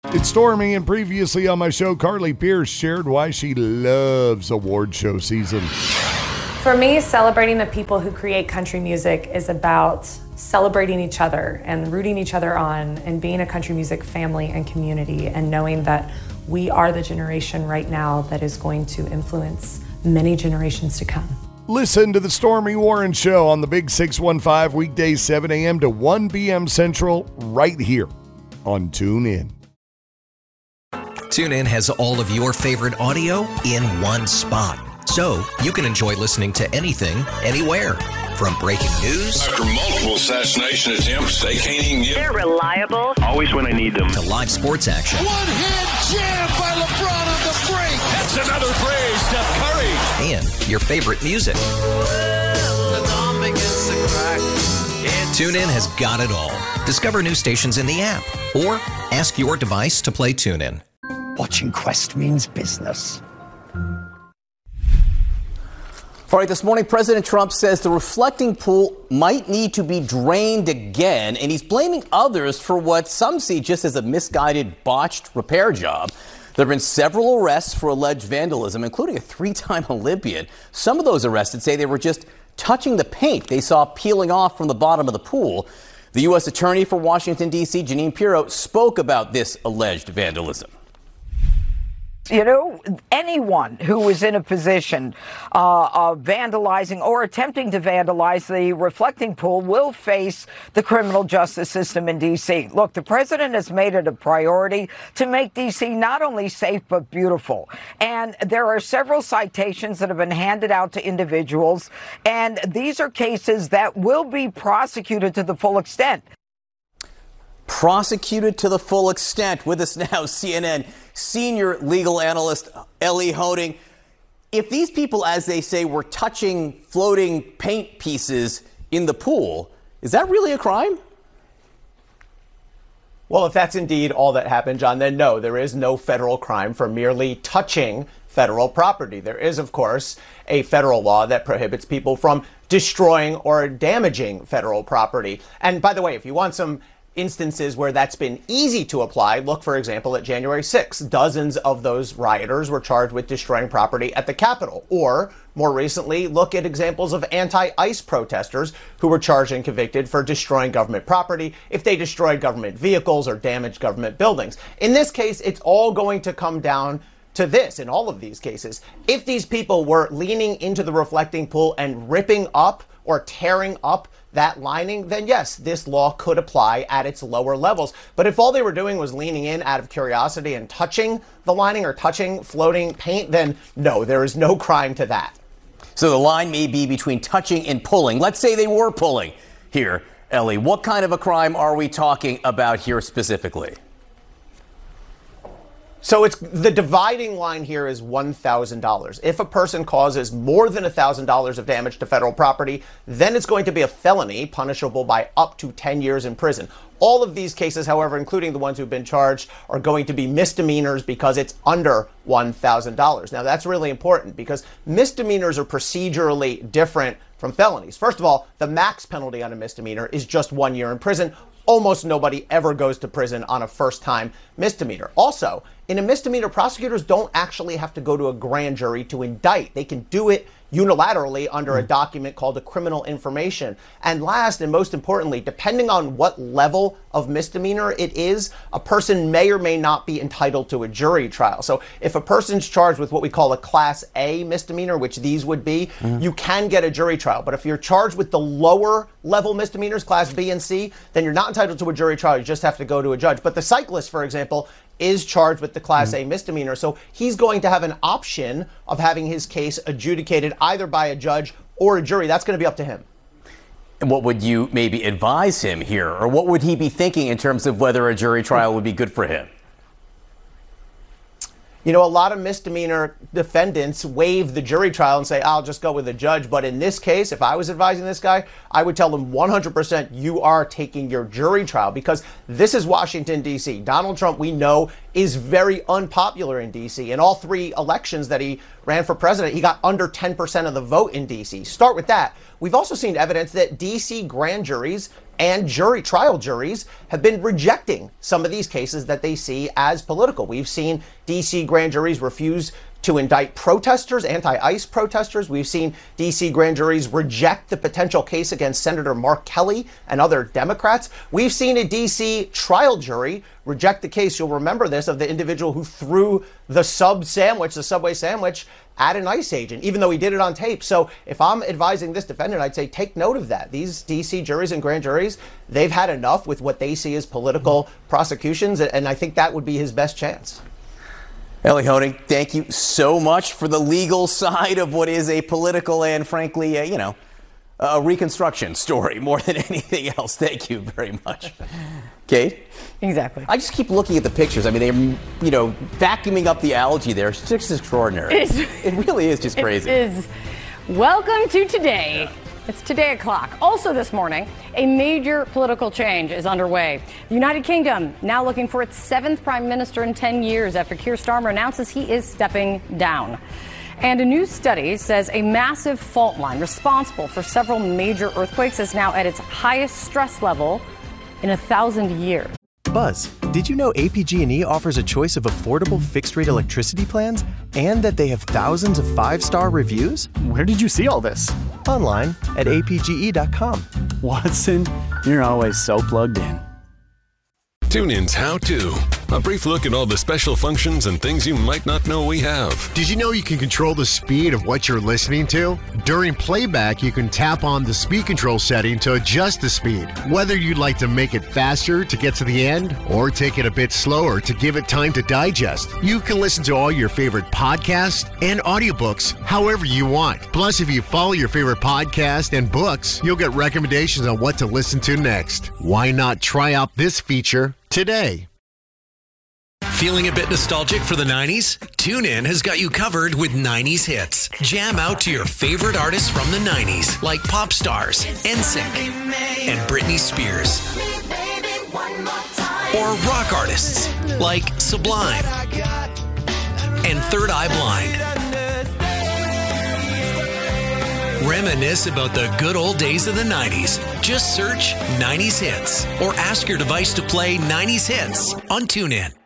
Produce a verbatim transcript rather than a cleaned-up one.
It's Stormy, and previously on my show, Carly Pierce shared why she loves award show season. For me, celebrating the people who create country music is about celebrating each other and rooting each other on and being a country music family and community and knowing that we are the generation right now that is going to influence many generations to come. Listen to the Stormy Warren Show on the Big six one five, weekdays seven a.m. to one p.m. Central, right here on TuneIn. TuneIn has all of your favorite audio in one spot, so you can enjoy listening to anything, anywhere. From breaking news after multiple assassination attempts, they can't even get. They're reliable. Always when I need them. To live sports action. One-hand jam by LeBron on the break. That's another three, Steph Curry. And your favorite music. TuneIn has got it all. Discover new stations in the app or ask your device to play TuneIn. Watching Quest means business. All right, this morning, President Trump says the reflecting pool might need to be drained again, and he's blaming others for what some see just as a misguided, botched repair job. There have been several arrests for alleged vandalism, including a three-time Olympian. Some of those arrested say they were just touching the paint they saw peeling off from the bottom of the pool. The U S Attorney for Washington, D C, Jeanine Pirro, spoke about this alleged vandalism. You know, anyone who is in a position uh, of vandalizing or attempting to vandalize the reflecting pool will face the criminal justice system in D C. Look, the president has made it a priority to make D C not only safe but beautiful. And there are several citations that have been handed out to individuals, and these are cases that will be prosecuted to the full extent. Prosecuted to the full extent. With us now, C N N senior legal analyst Elie Honig. If these people, as they say, were touching floating paint pieces in the pool, is that really a crime? Well, if that's indeed all that happened, John, then no, there is no federal crime for merely touching federal property. There is, of course, a federal law that prohibits people from destroying or damaging federal property. And by the way, if you want some instances where that's been easy to apply, look, for example, at January sixth. Dozens of those rioters were charged with destroying property at the Capitol. Or, more recently, look at examples of anti-ICE protesters who were charged and convicted for destroying government property if they destroyed government vehicles or damaged government buildings. In this case, it's all going to come down to this in all of these cases. If these people were leaning into the reflecting pool and ripping up or tearing up that lining, then yes, this law could apply at its lower levels. But if all they were doing was leaning in out of curiosity and touching the lining or touching floating paint, then no, there is no crime to that. So the line may be between touching and pulling. Let's say they were pulling here, Elie. What kind of a crime are we talking about here specifically? So it's the dividing line here is one thousand dollars. If a person causes more than one thousand dollars of damage to federal property, then it's going to be a felony punishable by up to ten years in prison. All of these cases, however, including the ones who've been charged, are going to be misdemeanors because it's under one thousand dollars. Now, that's really important because misdemeanors are procedurally different from felonies. First of all, the max penalty on a misdemeanor is just one year in prison. Almost nobody ever goes to prison on a first-time misdemeanor. Also, in a misdemeanor, prosecutors don't actually have to go to a grand jury to indict. They can do it unilaterally under a document called a criminal information. And last and most importantly, depending on what level of misdemeanor it is, a person may or may not be entitled to a jury trial. So if a person's charged with what we call a Class A misdemeanor, which these would be, mm-hmm. you can get a jury trial. But if you're charged with the lower level misdemeanors, Class B and C, then you're not entitled to a jury trial. You just have to go to a judge. But the cyclist, for example, is charged with the Class mm-hmm. A misdemeanor. So he's going to have an option of having his case adjudicated either by a judge or a jury. That's going to be up to him. And what would you maybe advise him here? Or what would he be thinking in terms of whether a jury trial would be good for him? You know, a lot of misdemeanor defendants waive the jury trial and say, I'll just go with the judge. But in this case, if I was advising this guy, I would tell him one hundred percent you are taking your jury trial, because this is Washington, D C. Donald Trump, we know, is very unpopular in D C. In all three elections that he ran for president, he got under ten percent of the vote in D C. Start with that. We've also seen evidence that D C grand juries And jury trial juries have been rejecting some of these cases that they see as political. We've seen D C grand juries refuse to indict protesters, anti-ICE protesters. We've seen D C grand juries reject the potential case against Senator Mark Kelly and other Democrats. We've seen a D C trial jury reject the case, you'll remember this, of the individual who threw the sub sandwich, the Subway sandwich, at an ICE agent, even though he did it on tape. So if I'm advising this defendant, I'd say take note of that. These D C juries and grand juries, they've had enough with what they see as political prosecutions, and I think that would be his best chance. Elie Honig, thank you so much for the legal side of what is a political and, frankly, uh, you know, a reconstruction story more than anything else. Thank you very much. Kate? Exactly. I just keep looking at the pictures. I mean, they're, you know, vacuuming up the algae there. It's just extraordinary. It, is, it really is just crazy. It is. Welcome to Today. It's Today O'Clock. Also this morning, a major political change is underway. The United Kingdom now looking for its seventh prime minister in ten years after Keir Starmer announces he is stepping down. And a new study says a massive fault line responsible for several major earthquakes is now at its highest stress level in a thousand years. Buzz, did you know A P G and E offers a choice of affordable fixed-rate electricity plans and that they have thousands of five-star reviews? Where did you see all this? Online at A P G E dot com. Watson, you're always so plugged in. TuneIn's How To. A brief look at all the special functions and things you might not know we have. Did you know you can control the speed of what you're listening to? During playback, you can tap on the speed control setting to adjust the speed. Whether you'd like to make it faster to get to the end or take it a bit slower to give it time to digest, you can listen to all your favorite podcasts and audiobooks however you want. Plus, if you follow your favorite podcast and books, you'll get recommendations on what to listen to next. Why not try out this feature today? Feeling a bit nostalgic for the nineties? TuneIn has got you covered with nineties hits. Jam out to your favorite artists from the nineties, like pop stars, N Sync, and Britney Spears. Or rock artists, like Sublime and Third Eye Blind. Reminisce about the good old days of the nineties. Just search nineties hits or ask your device to play nineties hits on TuneIn.